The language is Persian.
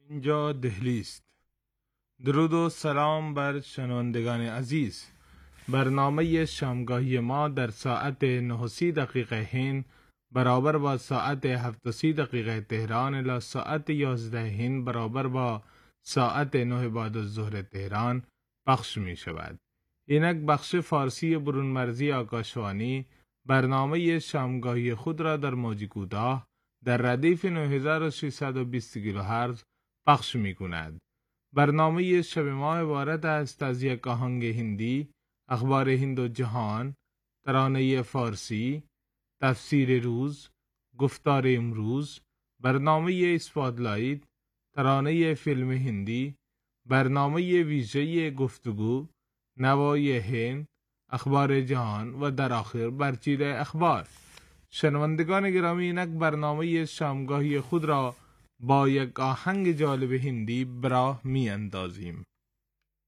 اینجا دهلی است. درود و سلام بر شنوندگان عزیز. برنامه شامگاهی ما در ساعت 9:30 هند برابر با ساعت 7:30 تهران الی ساعت 11 هند برابر با ساعت 9 بعد از ظهر تهران پخش می شود. اینک بخش فارسی برون مرزی آکاشوانی برنامه شامگاهی خود را در موج کوتاه در ردیف 9620 کیلوهرتز پخش می کند. برنامه شب ما عبارت است از یک آهنگ هندی، اخبار هند و جهان، ترانه فارسی، تفسیر روز، گفتار امروز، برنامه اسپاتلایت، ترانه فیلم هندی، برنامه ویژه گفتگو، نوای هند، اخبار جهان و در آخر برچیده اخبار. شنوندگان گرامی، اینک برنامه شامگاهی خود را با یک آهنگ جالب هندی براه می اندازیم.